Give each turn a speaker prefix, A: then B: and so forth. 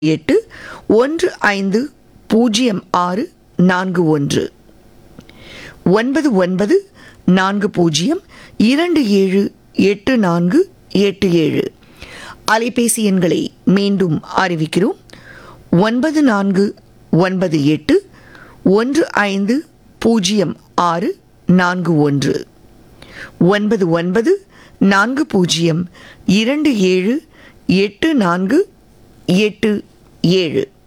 A: 8 150641 99402787 அலைபேசி எண்களை மீண்டும் அறிவிக்கிறோம். 9418150641 99402787